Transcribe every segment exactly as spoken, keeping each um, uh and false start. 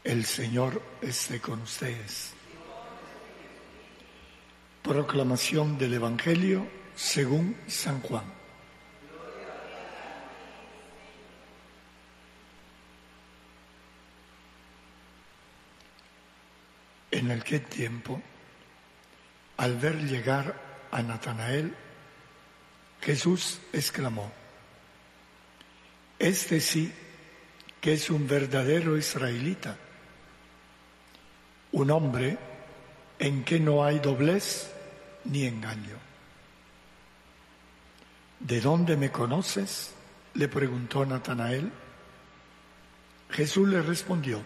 El Señor esté con ustedes. Proclamación del Evangelio según San Juan. En aquel tiempo, al ver llegar a Natanael, Jesús exclamó: «Este sí que es un verdadero israelita, un hombre en que no hay doblez ni engaño». «¿De dónde me conoces?», le preguntó Natanael. Jesús le respondió: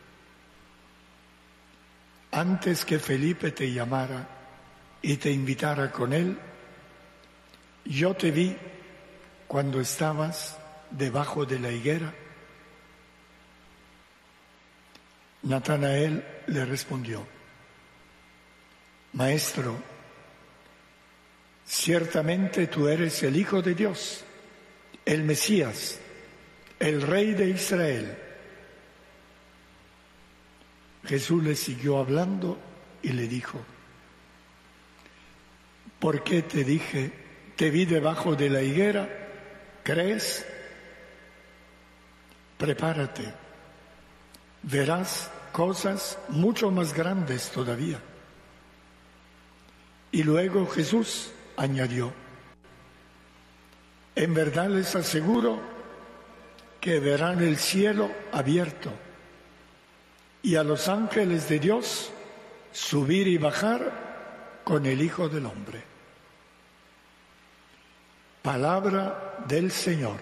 «Antes que Felipe te llamara y te invitara con él, yo te vi cuando estabas debajo de la higuera». Natanael le respondió: «Maestro, ciertamente tú eres el Hijo de Dios, el Mesías, el Rey de Israel». Jesús le siguió hablando y le dijo: «¿Por qué te dije, te vi debajo de la higuera? ¿Crees? Prepárate, verás cosas mucho más grandes todavía». Y luego Jesús añadió: «En verdad les aseguro que verán el cielo abierto y a los ángeles de Dios subir y bajar con el Hijo del Hombre». Palabra del Señor.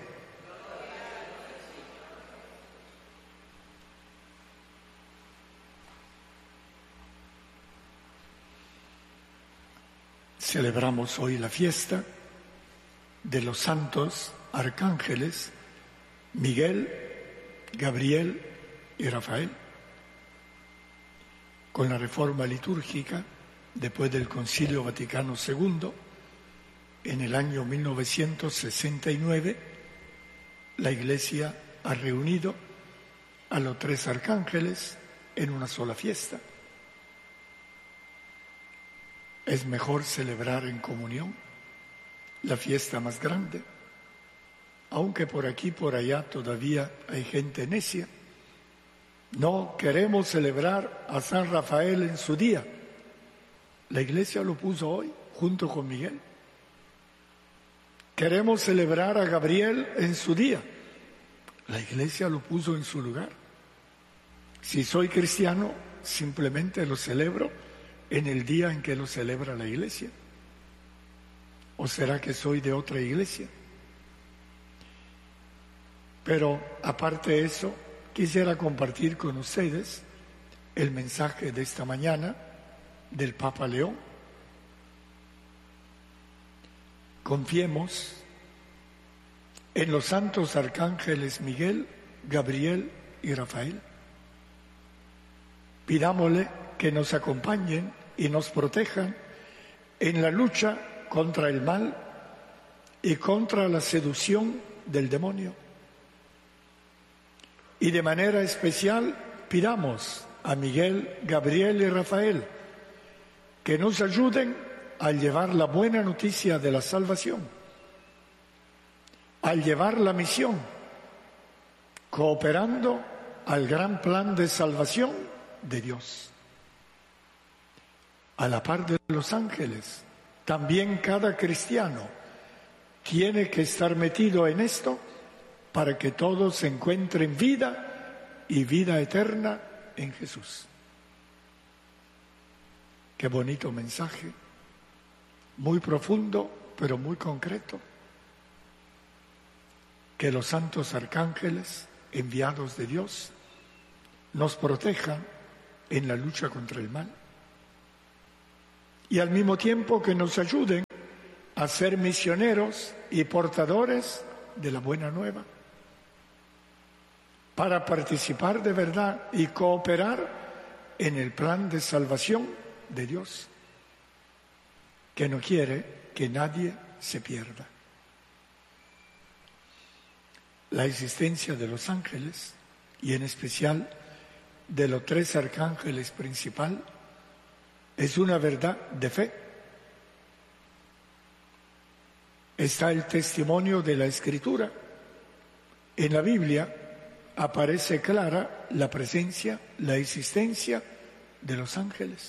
Celebramos hoy la fiesta de los santos arcángeles Miguel, Gabriel y Rafael. Con la reforma litúrgica, después del Concilio Vaticano segundo, en el año mil novecientos sesenta y nueve, la Iglesia ha reunido a los tres arcángeles en una sola fiesta. Es mejor celebrar en comunión la fiesta más grande, aunque por aquí, por allá todavía hay gente necia. No queremos celebrar a San Rafael en su día. La Iglesia lo puso hoy, junto con Miguel. Queremos celebrar a Gabriel en su día. La Iglesia lo puso en su lugar. Si soy cristiano, simplemente lo celebro en el día en que lo celebra la Iglesia. ¿O será que soy de otra iglesia? Pero aparte de eso, quisiera compartir con ustedes el mensaje de esta mañana del Papa León. Confiemos en los santos arcángeles Miguel, Gabriel y Rafael. Pidámosle que nos acompañen y nos protejan en la lucha contra el mal y contra la seducción del demonio. Y de manera especial pidamos a Miguel, Gabriel y Rafael que nos ayuden a llevar la buena noticia de la salvación, al llevar la misión, cooperando al gran plan de salvación de Dios. A la par de los ángeles, también cada cristiano tiene que estar metido en esto para que todos encuentren vida y vida eterna en Jesús. Qué bonito mensaje, muy profundo, pero muy concreto. Que los santos arcángeles, enviados de Dios, nos protejan en la lucha contra el mal. Y al mismo tiempo que nos ayuden a ser misioneros y portadores de la buena nueva, para participar de verdad y cooperar en el plan de salvación de Dios, que no quiere que nadie se pierda. La existencia de los ángeles, y en especial de los tres arcángeles principal es una verdad de fe. Está el testimonio de la Escritura. En la Biblia aparece clara la presencia, la existencia de los ángeles.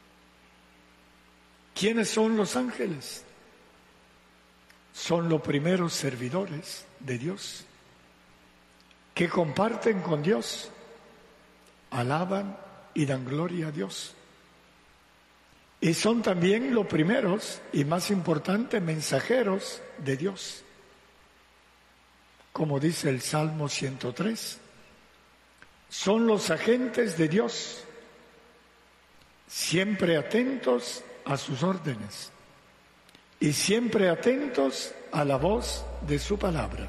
¿Quiénes son los ángeles? Son los primeros servidores de Dios, que comparten con Dios, alaban y dan gloria a Dios. Y son también los primeros y más importantes mensajeros de Dios. Como dice el Salmo ciento tres, son los agentes de Dios, siempre atentos a sus órdenes y siempre atentos a la voz de su palabra.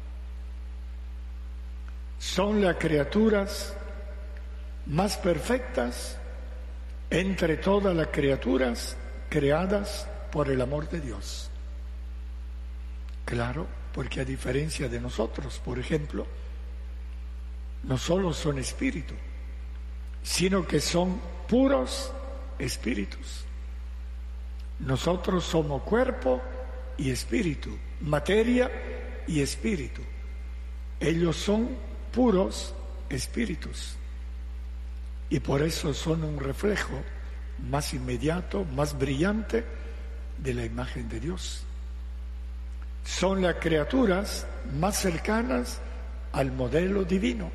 Son las criaturas más perfectas entre todas las criaturas creadas por el amor de Dios. Claro, porque a diferencia de nosotros, por ejemplo, no solo son espíritu, sino que son puros espíritus. Nosotros somos cuerpo y espíritu, materia y espíritu. Ellos son puros espíritus. Y por eso son un reflejo más inmediato, más brillante de la imagen de Dios. Son las criaturas más cercanas al modelo divino.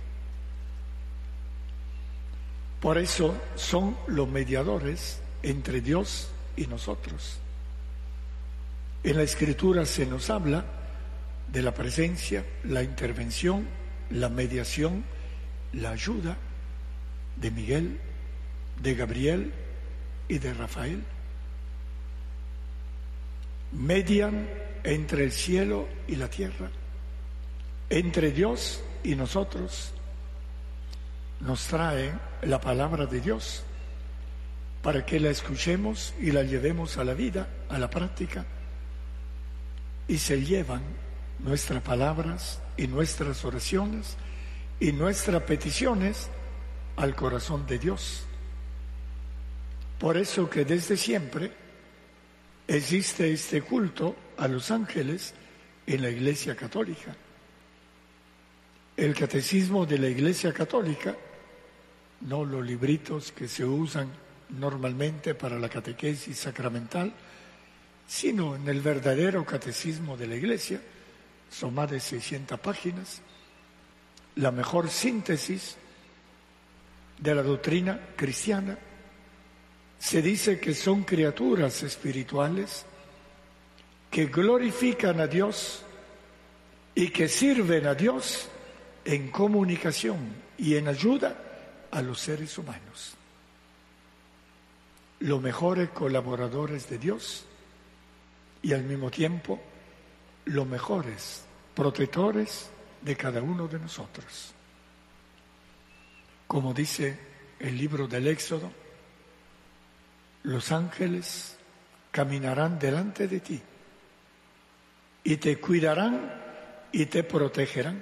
Por eso son los mediadores entre Dios y nosotros. En la Escritura se nos habla de la presencia, la intervención, la mediación, la ayuda de Miguel, de Gabriel y de Rafael. Median entre el cielo y la tierra, entre Dios y nosotros. Nos traen la palabra de Dios para que la escuchemos y la llevemos a la vida, a la práctica, y se llevan nuestras palabras y nuestras oraciones y nuestras peticiones al corazón de Dios. Por eso que desde siempre existe este culto a los ángeles en la Iglesia Católica. El catecismo de la Iglesia Católica, no los libritos que se usan normalmente para la catequesis sacramental, sino en el verdadero catecismo de la Iglesia, son más de seiscientas páginas, la mejor síntesis de la doctrina cristiana. Se dice que son criaturas espirituales que glorifican a Dios y que sirven a Dios en comunicación y en ayuda a los seres humanos. Los mejores colaboradores de Dios y al mismo tiempo los mejores protectores de cada uno de nosotros. Como dice el libro del Éxodo, los ángeles caminarán delante de ti y te cuidarán y te protegerán.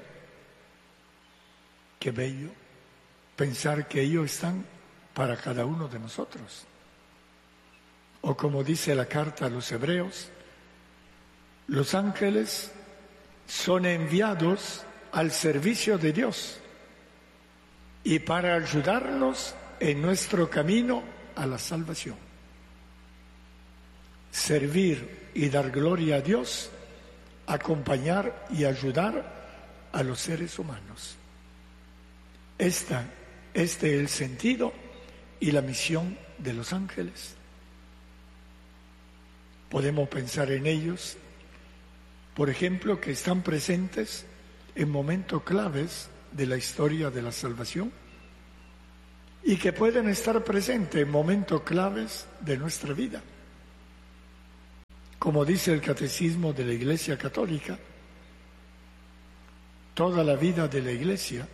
Qué bello pensar que ellos están para cada uno de nosotros. O como dice la carta a los hebreos, los ángeles son enviados al servicio de Dios y para ayudarnos en nuestro camino a la salvación. Servir y dar gloria a Dios, acompañar y ayudar a los seres humanos. Esta, este es el sentido y la misión de los ángeles. Podemos pensar en ellos, por ejemplo, que están presentes en momentos claves de la historia de la salvación y que pueden estar presentes en momentos claves de nuestra vida. Como dice el Catecismo de la Iglesia Católica, toda la vida de la Iglesia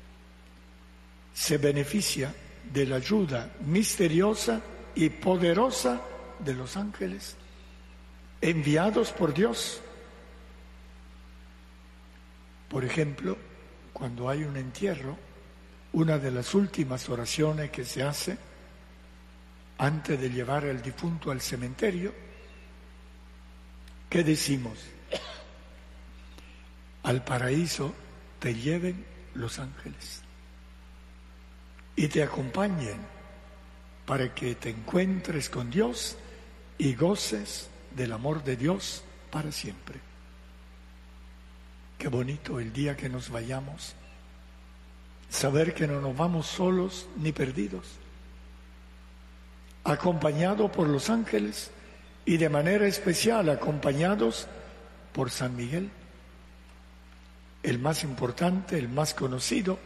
se beneficia de la ayuda misteriosa y poderosa de los ángeles enviados por Dios. Por ejemplo, cuando hay un entierro, una de las últimas oraciones que se hace antes de llevar al difunto al cementerio. ¿Qué decimos? Al paraíso te lleven los ángeles y te acompañen para que te encuentres con Dios y goces del amor de Dios para siempre. Qué bonito el día que nos vayamos, saber que no nos vamos solos ni perdidos, acompañados por los ángeles y de manera especial acompañados por San Miguel, el más importante, el más conocido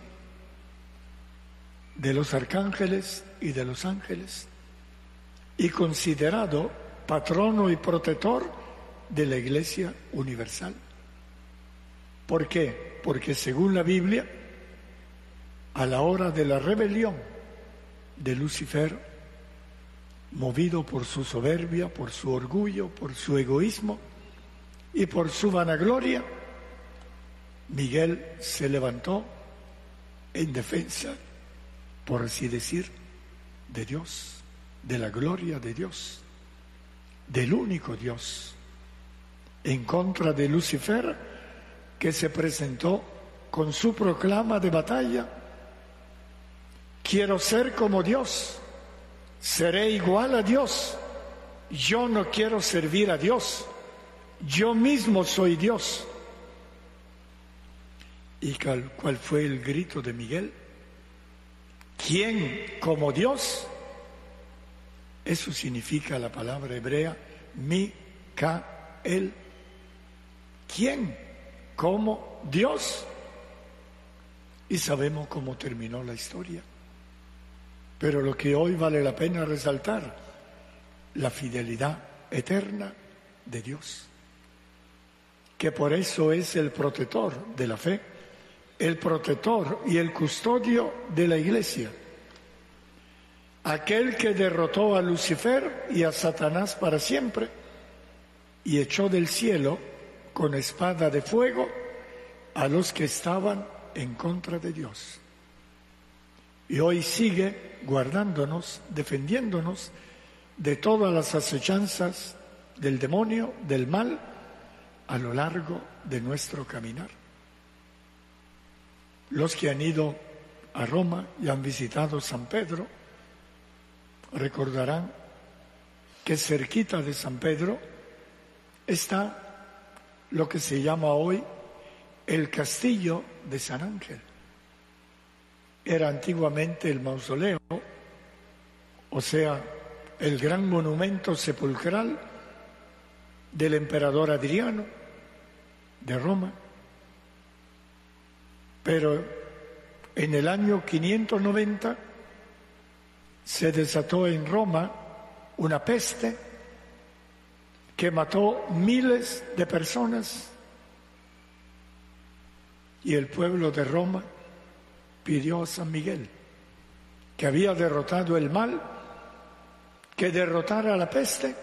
de los arcángeles y de los ángeles, y considerado patrono y protector de la Iglesia universal. ¿Por qué? Porque según la Biblia, a la hora de la rebelión de Lucifer, movido por su soberbia, por su orgullo, por su egoísmo y por su vanagloria, Miguel se levantó en defensa, por así decir, de Dios, de la gloria de Dios, del único Dios, en contra de Lucifer, que se presentó con su proclama de batalla: quiero ser como Dios, seré igual a Dios, yo no quiero servir a Dios, yo mismo soy Dios. ¿Y cuál, cuál fue el grito de Miguel? ¿Quién como Dios? Eso significa la palabra hebrea Mikael. ¿Quién como Dios? Y sabemos cómo terminó la historia. Pero lo que hoy vale la pena resaltar, la fidelidad eterna de Dios, que por eso es el protector de la fe, el protector y el custodio de la Iglesia, aquel que derrotó a Lucifer y a Satanás para siempre y echó del cielo con espada de fuego a los que estaban en contra de Dios. Y hoy sigue guardándonos, defendiéndonos de todas las acechanzas del demonio, del mal, a lo largo de nuestro caminar. Los que han ido a Roma y han visitado San Pedro recordarán que cerquita de San Pedro está lo que se llama hoy el Castillo de San Ángel. Era antiguamente el mausoleo, o sea, el gran monumento sepulcral del emperador Adriano de Roma. Pero en el año quinientos noventa se desató en Roma una peste que mató miles de personas y el pueblo de Roma pidió a San Miguel, que había derrotado el mal, que derrotara la peste,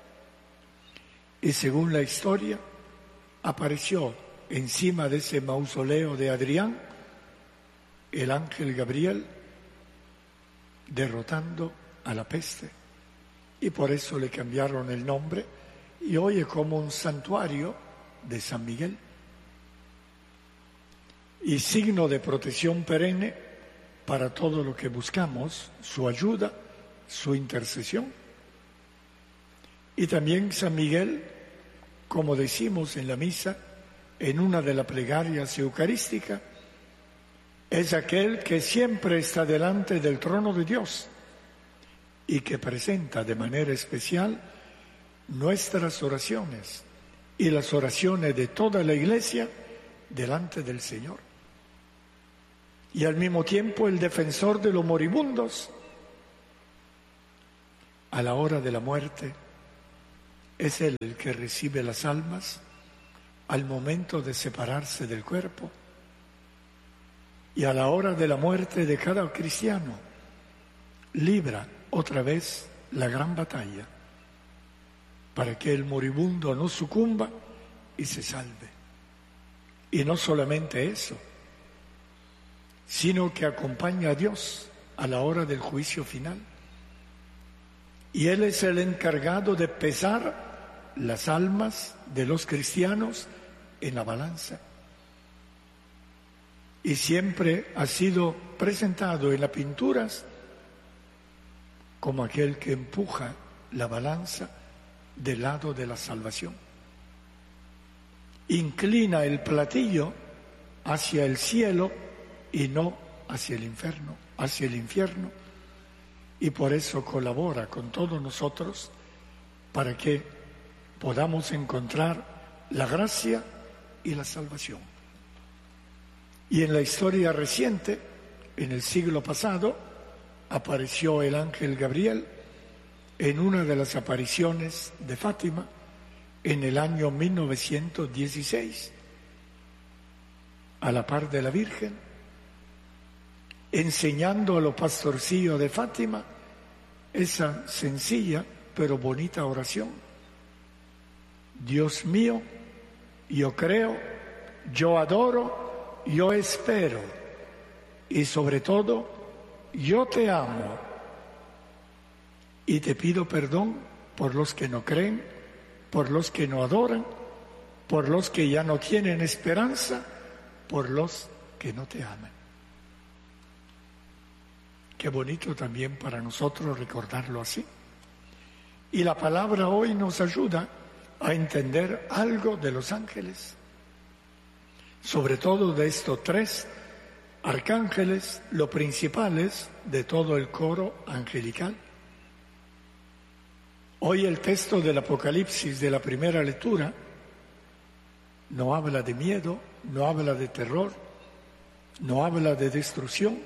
y según la historia apareció encima de ese mausoleo de Adrián el ángel Gabriel derrotando a la peste, y por eso le cambiaron el nombre y hoy es como un santuario de San Miguel y signo de protección perenne para todo lo que buscamos, su ayuda, su intercesión. Y también San Miguel, como decimos en la misa, en una de las plegarias eucarísticas, es aquel que siempre está delante del trono de Dios y que presenta de manera especial nuestras oraciones y las oraciones de toda la Iglesia delante del Señor. Y al mismo tiempo el defensor de los moribundos. A la hora de la muerte es Él el que recibe las almas al momento de separarse del cuerpo, y a la hora de la muerte de cada cristiano libra otra vez la gran batalla para que el moribundo no sucumba y se salve. Y no solamente eso, sino que acompaña a Dios a la hora del juicio final. Y Él es el encargado de pesar las almas de los cristianos en la balanza. Y siempre ha sido presentado en las pinturas como aquel que empuja la balanza del lado de la salvación. Inclina el platillo hacia el cielo y no hacia el infierno, hacia el infierno. Y por eso colabora con todos nosotros para que podamos encontrar la gracia y la salvación. Y en la historia reciente, en el siglo pasado, apareció el ángel Gabriel en una de las apariciones de Fátima en el año mil novecientos dieciséis, a la par de la Virgen, enseñando a los pastorcillos de Fátima esa sencilla pero bonita oración. Dios mío, yo creo, yo adoro, yo espero y sobre todo yo te amo y te pido perdón por los que no creen, por los que no adoran, por los que ya no tienen esperanza, por los que no te aman. Qué bonito también para nosotros recordarlo así. Y la palabra hoy nos ayuda a entender algo de los ángeles, sobre todo de estos tres arcángeles, los principales de todo el coro angelical. Hoy el texto del Apocalipsis de la primera lectura no habla de miedo, no habla de terror, no habla de destrucción,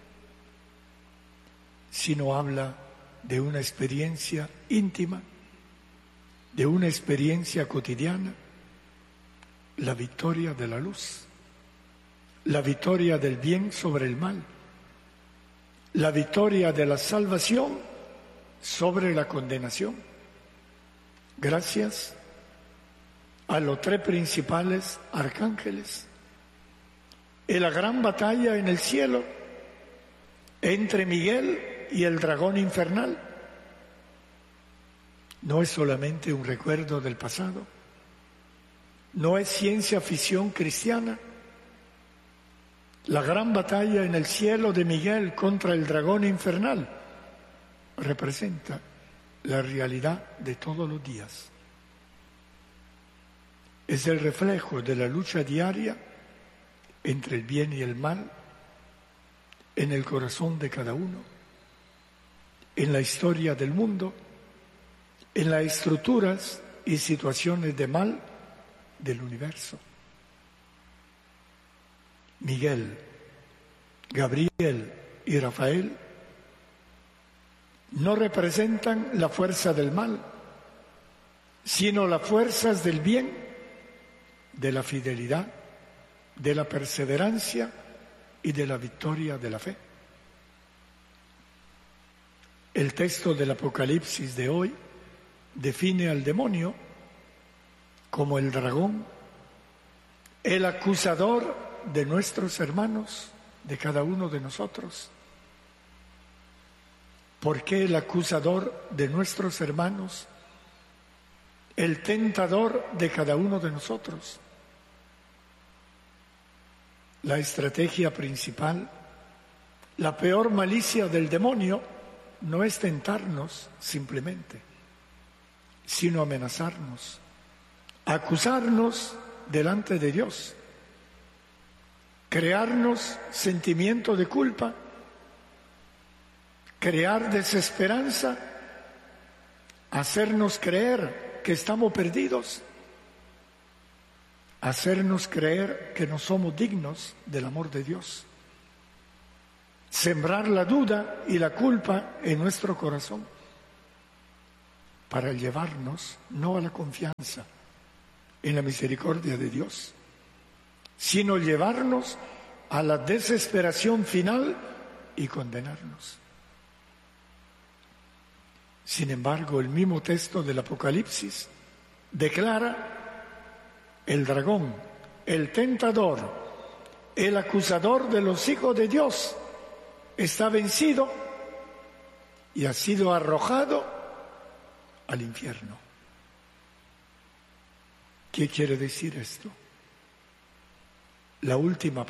sino habla de una experiencia íntima, de una experiencia cotidiana, la victoria de la luz, la victoria del bien sobre el mal, la victoria de la salvación sobre la condenación, gracias a los tres principales arcángeles. En la gran batalla en el cielo entre Miguel y el dragón infernal no es solamente un recuerdo del pasado, no es ciencia ficción cristiana. La gran batalla en el cielo de Miguel contra el dragón infernal representa la realidad de todos los días. Es el reflejo de la lucha diaria entre el bien y el mal en el corazón de cada uno, en la historia del mundo, en las estructuras y situaciones de mal del universo. Miguel, Gabriel y Rafael no representan la fuerza del mal, sino las fuerzas del bien, de la fidelidad, de la perseverancia y de la victoria de la fe. El texto del Apocalipsis de hoy define al demonio como el dragón, el acusador de nuestros hermanos, de cada uno de nosotros. ¿Por qué el acusador de nuestros hermanos? El tentador de cada uno de nosotros. La estrategia principal, la peor malicia del demonio, no es tentarnos simplemente, sino amenazarnos, acusarnos delante de Dios, crearnos sentimiento de culpa, crear desesperanza, hacernos creer que estamos perdidos, hacernos creer que no somos dignos del amor de Dios, sembrar la duda y la culpa en nuestro corazón para llevarnos no a la confianza en la misericordia de Dios, sino llevarnos a la desesperación final y condenarnos. Sin embargo, el mismo texto del Apocalipsis declara: el dragón, el tentador, el acusador de los hijos de Dios, está vencido y ha sido arrojado al infierno. ¿Qué quiere decir esto? La última